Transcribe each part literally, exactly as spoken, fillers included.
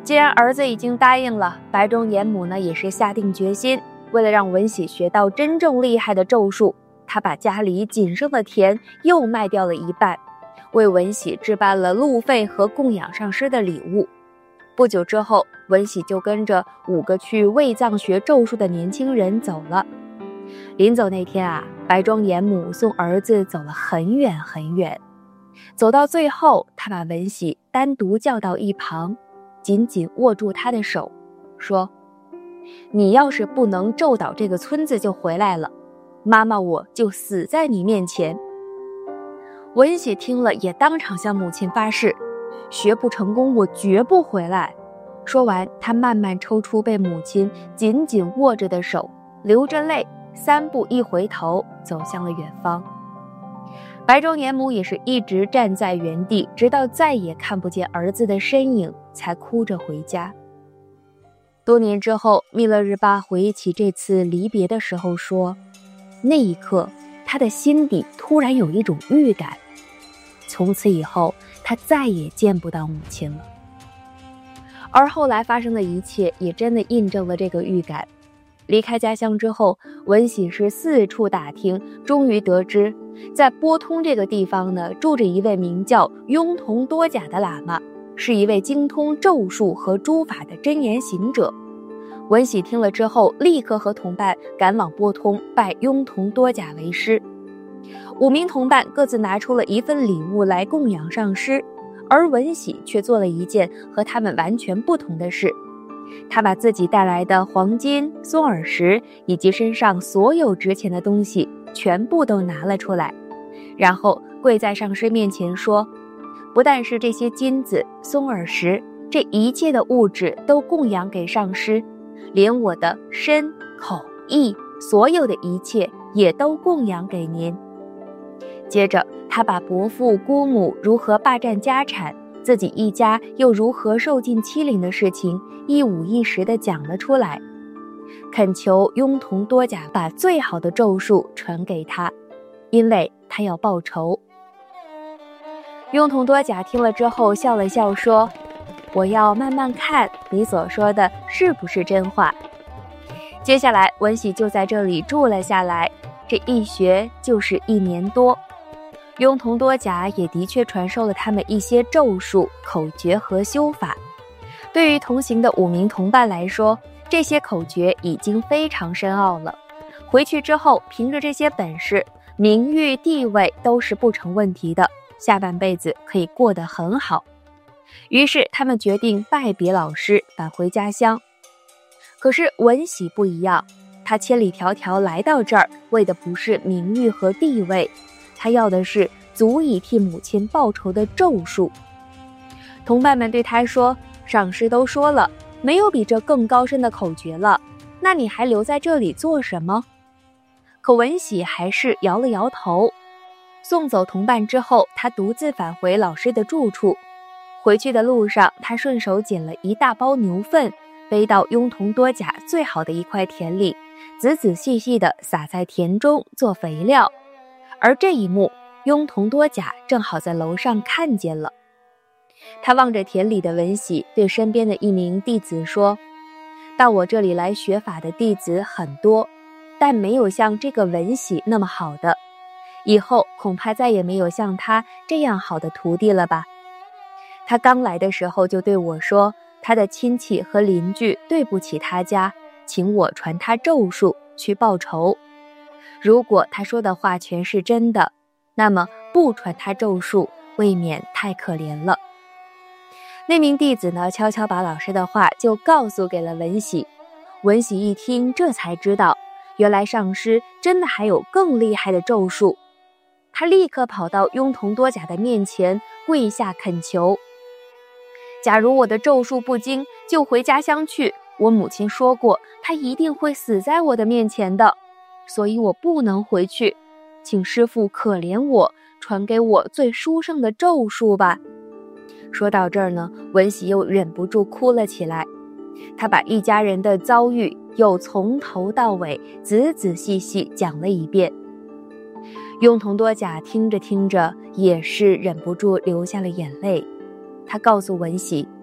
既然儿子已经答应了，白中严母呢也是下定决心，为了让文喜学到真正厉害的咒术，他把家里仅剩的田又卖掉了一半，为文喜置办了路费和供养上师的礼物。不久之后，文喜就跟着五个去卫藏学咒术的年轻人走了。临走那天啊，白庄严母送儿子走了很远很远，走到最后，他把文喜单独叫到一旁，紧紧握住他的手，说：你要是不能咒倒这个村子就回来了，妈妈我就死在你面前。文喜听了也当场向母亲发誓，学不成功我绝不回来。说完，他慢慢抽出被母亲紧紧握着的手，流着泪，三步一回头，走向了远方。白庄严母也是一直站在原地，直到再也看不见儿子的身影，才哭着回家。多年之后，密勒日巴回忆起这次离别的时候说，那一刻他的心底突然有一种预感，从此以后他再也见不到母亲了。而后来发生的一切也真的印证了这个预感。离开家乡之后，文喜是四处打听，终于得知在波通这个地方呢，住着一位名叫雍同多甲的喇嘛，是一位精通咒术和诸法的真言行者。文喜听了之后，立刻和同伴赶往波通，拜雍同多甲为师。五名同伴各自拿出了一份礼物来供养上师，而文喜却做了一件和他们完全不同的事。他把自己带来的黄金、松耳石以及身上所有值钱的东西全部都拿了出来，然后跪在上师面前说，不但是这些金子、松耳石，这一切的物质都供养给上师，连我的身、口、意，所有的一切也都供养给您。接着他把伯父姑母如何霸占家产，自己一家又如何受尽欺凌的事情一五一十地讲了出来，恳求雍同多甲把最好的咒术传给他，因为他要报仇。雍同多甲听了之后笑了笑说，我要慢慢看你所说的是不是真话。接下来文喜就在这里住了下来，这一学就是一年多。雍同多甲也的确传授了他们一些咒术、口诀和修法。对于同行的五名同伴来说，这些口诀已经非常深奥了，回去之后凭着这些本事，名誉地位都是不成问题的，下半辈子可以过得很好。于是他们决定拜别老师，返回家乡。可是文喜不一样，他千里迢迢来到这儿，为的不是名誉和地位，他要的是足以替母亲报仇的咒术。同伴们对他说，上师都说了，没有比这更高深的口诀了，那你还留在这里做什么？可文喜还是摇了摇头。送走同伴之后，他独自返回老师的住处。回去的路上，他顺手捡了一大包牛粪，背到雍同多甲最好的一块田里，仔仔细细地撒在田中做肥料。而这一幕，雍同多甲正好在楼上看见了。他望着田里的文喜，对身边的一名弟子说，到我这里来学法的弟子很多，但没有像这个文喜那么好的，以后恐怕再也没有像他这样好的徒弟了吧。他刚来的时候就对我说，他的亲戚和邻居对不起他家，请我传他咒术去报仇。如果他说的话全是真的，那么不传他咒术未免太可怜了。那名弟子呢，悄悄把老师的话就告诉给了文喜。文喜一听，这才知道原来上师真的还有更厉害的咒术。他立刻跑到雍同多甲的面前，跪下恳求，假如我的咒术不精，就回家乡去，我母亲说过，她一定会死在我的面前的，所以我不能回去，请师父可怜我，传给我最殊胜的咒术吧。说到这儿呢，文喜又忍不住哭了起来。他把一家人的遭遇又从头到尾仔仔细细讲了一遍。雍同多甲听着听着也是忍不住流下了眼泪。他告诉文喜，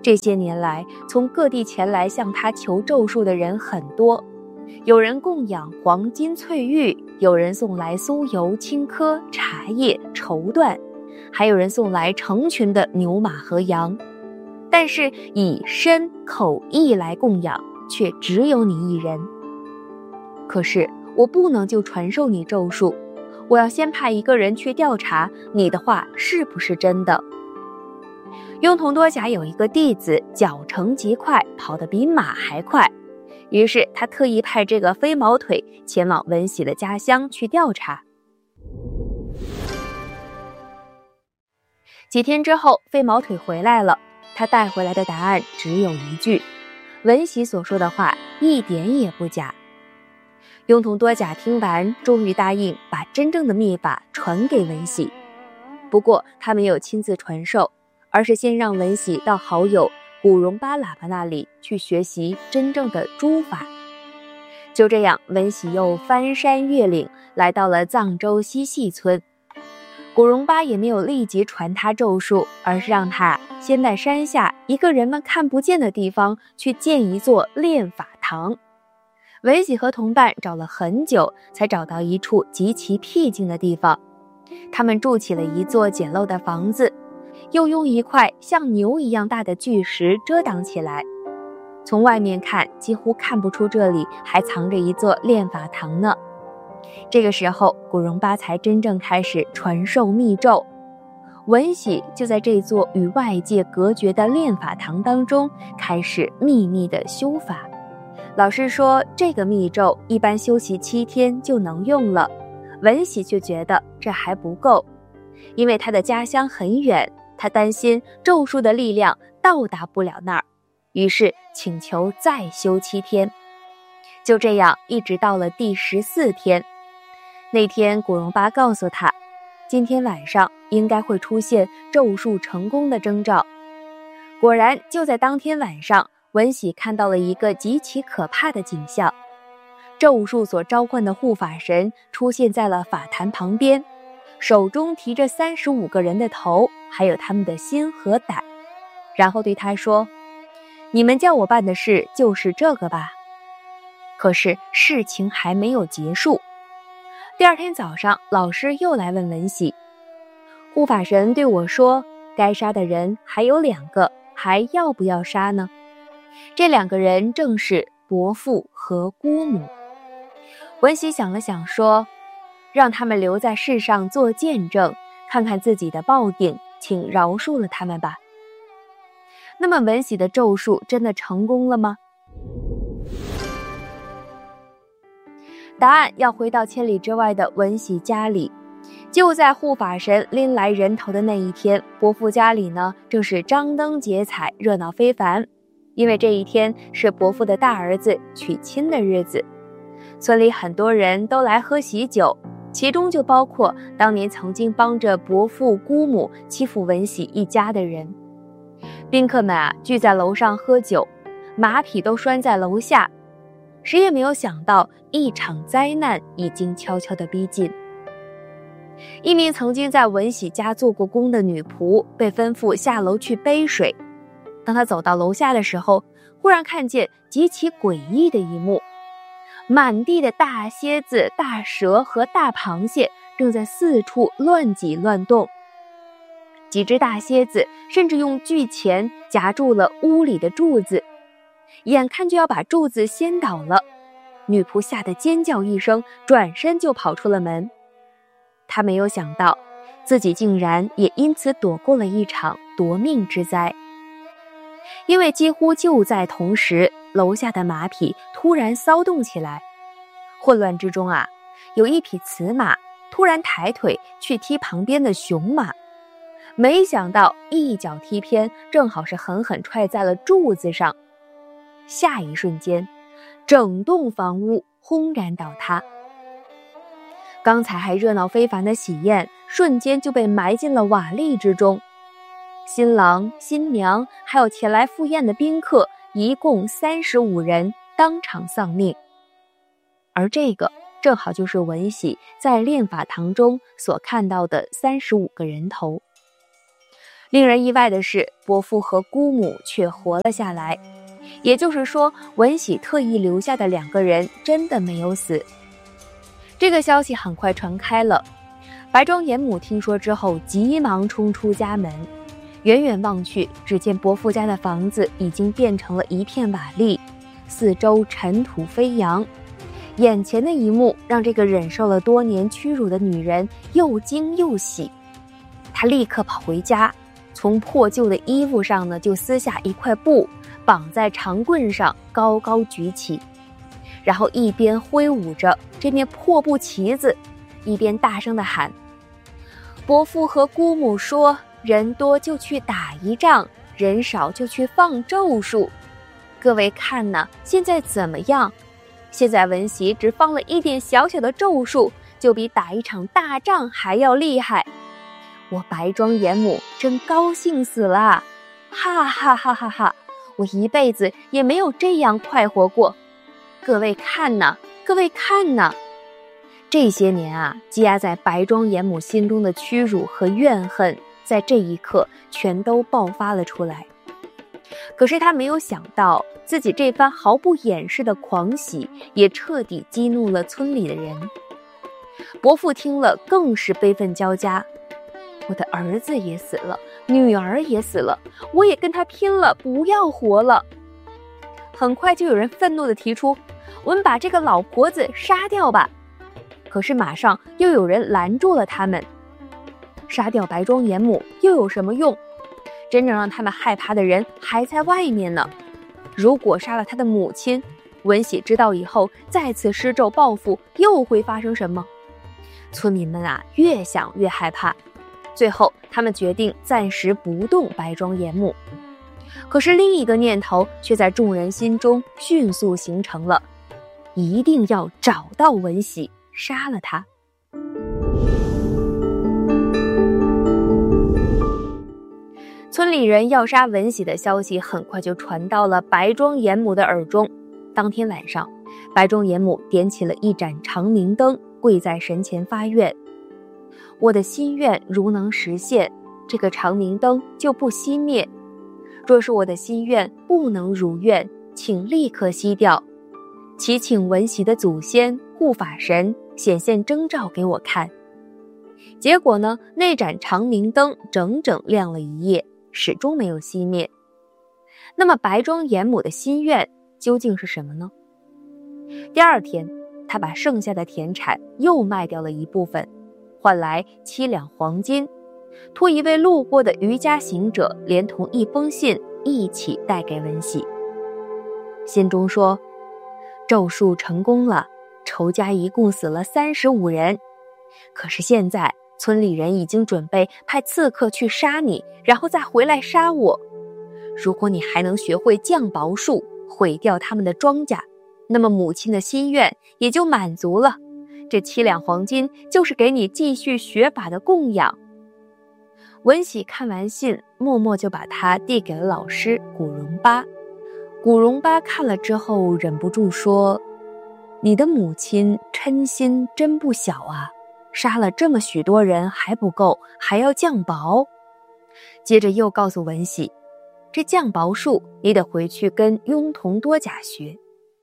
这些年来，从各地前来向他求咒术的人很多，有人供养黄金翠玉，有人送来酥油、青稞、茶叶、绸缎，还有人送来成群的牛马和羊。但是以身口意来供养，却只有你一人。可是我不能就传授你咒术，我要先派一个人去调查你的话是不是真的。雍同多甲有一个弟子脚程极快，跑得比马还快，于是他特意派这个飞毛腿前往文喜的家乡去调查。几天之后，飞毛腿回来了，他带回来的答案只有一句，文喜所说的话一点也不假。雍同多甲听完，终于答应把真正的秘法传给文喜。不过他没有亲自传授，而是先让文喜到好友古荣巴喇嘛那里去学习真正的诛法。就这样，文喜又翻山越岭，来到了藏州西细村。古荣巴也没有立即传他咒术，而是让他先在山下一个人们看不见的地方去建一座炼法堂。文喜和同伴找了很久，才找到一处极其僻静的地方。他们筑起了一座简陋的房子，又用一块像牛一样大的巨石遮挡起来。从外面看，几乎看不出这里还藏着一座炼法堂呢。这个时候，古荣巴才真正开始传授密咒。文喜就在这座与外界隔绝的炼法堂当中开始秘密的修法。老师说，这个密咒一般修习七天就能用了，文喜却觉得这还不够，因为他的家乡很远，他担心咒术的力量到达不了那儿，于是请求再修七天。就这样一直到了第十四天，那天古荣巴告诉他，今天晚上应该会出现咒术成功的征兆。果然，就在当天晚上，文喜看到了一个极其可怕的景象。咒术所召唤的护法神出现在了法坛旁边，手中提着三十五个人的头，还有他们的心和胆，然后对他说，你们叫我办的事就是这个吧。可是事情还没有结束。第二天早上，老师又来问文喜，护法神对我说，该杀的人还有两个，还要不要杀呢？这两个人正是伯父和姑母。文喜想了想说，让他们留在世上做见证，看看自己的报应，请饶恕了他们吧。那么文喜的咒术真的成功了吗？答案要回到千里之外的文喜家里。就在护法神拎来人头的那一天，伯父家里呢正是张灯结彩，热闹非凡。因为这一天是伯父的大儿子娶亲的日子，村里很多人都来喝喜酒，其中就包括当年曾经帮着伯父姑母欺负文喜一家的人。宾客们啊聚在楼上喝酒，马匹都拴在楼下，谁也没有想到一场灾难已经悄悄地逼近。一名曾经在文喜家做过工的女仆被吩咐下楼去背水，当他走到楼下的时候，忽然看见极其诡异的一幕，满地的大蝎子、大蛇和大螃蟹正在四处乱挤乱动。几只大蝎子甚至用巨钳夹住了屋里的柱子，眼看就要把柱子掀倒了。女仆吓得尖叫一声，转身就跑出了门。她没有想到，自己竟然也因此躲过了一场夺命之灾。因为几乎就在同时，楼下的马匹突然骚动起来，混乱之中啊，有一匹雌马突然抬腿去踢旁边的雄马，没想到一脚踢偏，正好是狠狠踹在了柱子上。下一瞬间，整栋房屋轰然倒塌。刚才还热闹非凡的喜宴，瞬间就被埋进了瓦砾之中。新郎、新娘还有前来赴宴的宾客，一共三十五人当场丧命。而这个正好就是文喜在炼法堂中所看到的三十五个人头。 令人意外的是，伯父和姑母却活了下来，也就是说，文喜特意留下的两个人真的没有死。这个消息很快传开了，白庄严母听说之后，急忙冲出家门，远远望去，只见伯父家的房子已经变成了一片瓦砾，四周尘土飞扬。眼前的一幕让这个忍受了多年屈辱的女人又惊又喜，她立刻跑回家，从破旧的衣服上呢就撕下一块布，绑在长棍上高高举起，然后一边挥舞着这面破布旗子，一边大声地喊：伯父和姑母说，人多就去打一仗，人少就去放咒术，各位看呐，现在怎么样？现在文喜只放了一点小小的咒术，就比打一场大仗还要厉害。我白庄严母真高兴死了，哈哈哈哈哈！我一辈子也没有这样快活过。各位看呐，各位看呐！这些年啊，积压在白庄严母心中的屈辱和怨恨，在这一刻全都爆发了出来。可是他没有想到，自己这番毫不掩饰的狂喜，也彻底激怒了村里的人。伯父听了更是悲愤交加，我的儿子也死了，女儿也死了，我也跟他拼了，不要活了。很快就有人愤怒地提出，我们把这个老婆子杀掉吧。可是马上又有人拦住了他们，杀掉白庄严母又有什么用？真正让他们害怕的人还在外面呢。如果杀了他的母亲，文喜知道以后再次施咒报复，又会发生什么？村民们啊，越想越害怕。最后他们决定暂时不动白庄严母。可是另一个念头却在众人心中迅速形成了，一定要找到文喜，杀了他。村里人要杀文喜的消息很快就传到了白庄严母的耳中。当天晚上，白庄严母点起了一盏长明灯，跪在神前发愿：我的心愿如能实现，这个长明灯就不熄灭；若是我的心愿不能如愿，请立刻熄掉。祈请文喜的祖先护法神显现征兆给我看。结果呢，那盏长明灯整整亮了一夜，始终没有熄灭。那么白庄严母的心愿究竟是什么呢？第二天，他把剩下的田产又卖掉了一部分，换来七两黄金，托一位路过的渔家行者连同一封信一起带给文喜。信中说，咒术成功了，仇家一共死了三十五人。可是现在村里人已经准备派刺客去杀你，然后再回来杀我。如果你还能学会降雹术，毁掉他们的庄稼，那么母亲的心愿也就满足了。这七两黄金就是给你继续学法的供养。文喜看完信，默默就把它递给了老师古荣巴。古荣巴看了之后忍不住说，你的母亲嗔心真不小啊，杀了这么许多人还不够，还要降雹。接着又告诉文喜，这降雹术你得回去跟雍同多甲学。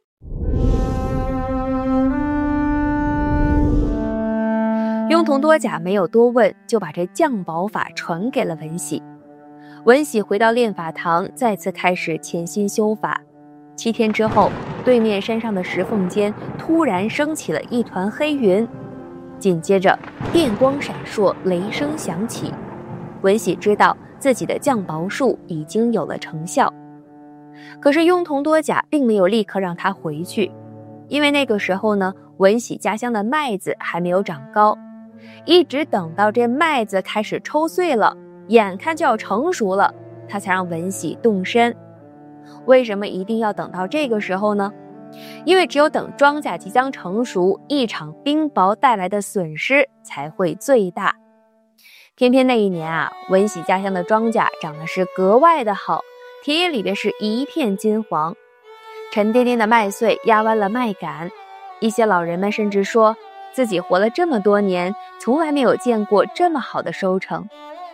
雍同多甲没有多问，就把这降雹法传给了文喜。文喜回到炼法堂，再次开始潜心修法。七天之后，对面山上的石缝间突然升起了一团黑云，紧接着电光闪烁，雷声响起。文喜知道自己的降雹术已经有了成效。可是雍同多甲并没有立刻让他回去，因为那个时候呢，文喜家乡的麦子还没有长高，一直等到这麦子开始抽穗了，眼看就要成熟了，他才让文喜动身。为什么一定要等到这个时候呢？因为只有等庄稼即将成熟，一场冰雹带来的损失才会最大。偏偏那一年啊，文喜家乡的庄稼长得是格外的好，田野里边是一片金黄，沉甸甸的麦穗压弯了麦秆。一些老人们甚至说，自己活了这么多年，从来没有见过这么好的收成。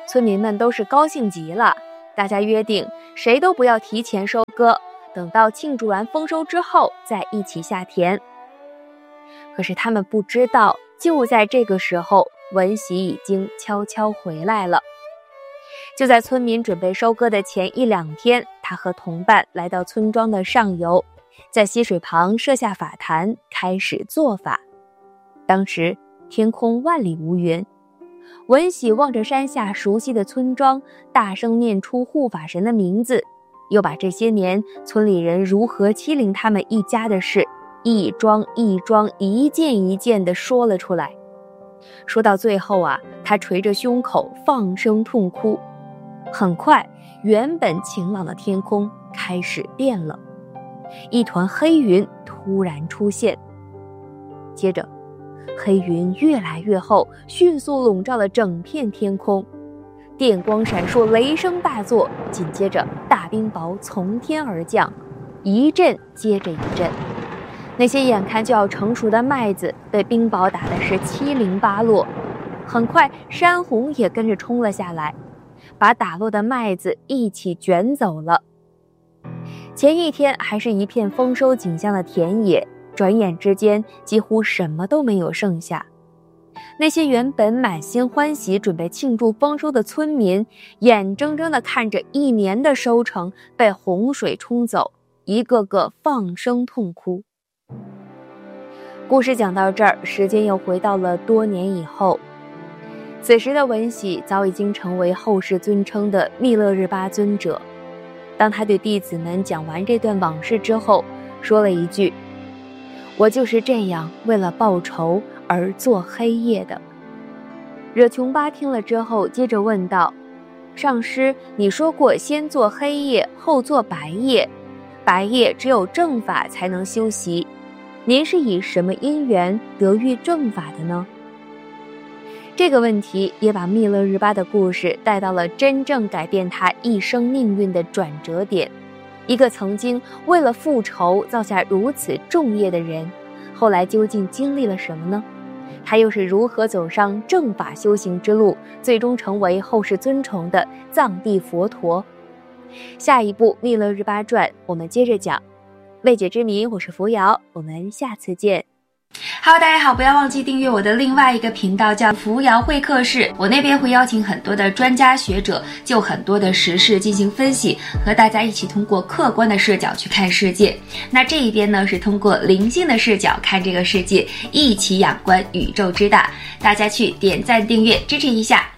村民们都是高兴极了，大家约定谁都不要提前收割，等到庆祝完丰收之后再一起下田。可是他们不知道，就在这个时候，文喜已经悄悄回来了。就在村民准备收割的前一两天，他和同伴来到村庄的上游，在溪水旁设下法坛，开始做法。当时天空万里无云，文喜望着山下熟悉的村庄，大声念出护法神的名字，又把这些年村里人如何欺凌他们一家的事，一桩一桩一件一件地说了出来。说到最后啊，他捶着胸口放声痛哭。很快，原本晴朗的天空开始变了，一团黑云突然出现，接着黑云越来越厚，迅速笼罩了整片天空，电光闪烁，雷声大作，紧接着大冰雹从天而降，一阵接着一阵。那些眼看就要成熟的麦子被冰雹打的是七零八落，很快山洪也跟着冲了下来，把打落的麦子一起卷走了。前一天还是一片丰收景象的田野，转眼之间几乎什么都没有剩下。那些原本满心欢喜准备庆祝丰收的村民，眼睁睁地看着一年的收成被洪水冲走，一个个放声痛哭。故事讲到这儿，时间又回到了多年以后。此时的文喜早已经成为后世尊称的密勒日巴尊者。当他对弟子们讲完这段往事之后，说了一句：我就是这样为了报仇而做黑夜的。惹琼巴听了之后接着问道：上师，你说过先做黑夜后做白夜，白夜只有正法才能修习，您是以什么因缘得遇正法的呢？这个问题也把密勒日巴的故事带到了真正改变他一生命运的转折点。一个曾经为了复仇造下如此重业的人，后来究竟经历了什么呢？他又是如何走上正法修行之路，最终成为后世尊崇的藏地佛陀？下一部《密勒日巴传》我们接着讲。未解之谜，我是扶摇，我们下次见。 Hello， 大家好，不要忘记订阅我的另外一个频道，叫扶摇会客室。我那边会邀请很多的专家学者，就很多的时事进行分析，和大家一起通过客观的视角去看世界。那这一边呢，是通过灵性的视角看这个世界，一起仰观宇宙之大。大家去点赞订阅支持一下。